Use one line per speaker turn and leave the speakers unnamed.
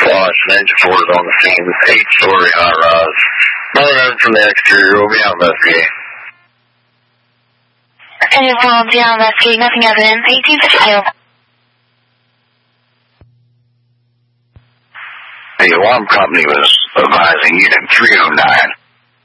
flush and engine fluid on the scene. This 8-story high-rise. Nothing from the exterior. We'll be out investigating.
Okay, we'll be out investigating. Nothing evident. 1852.
The alarm company was advising Unit 309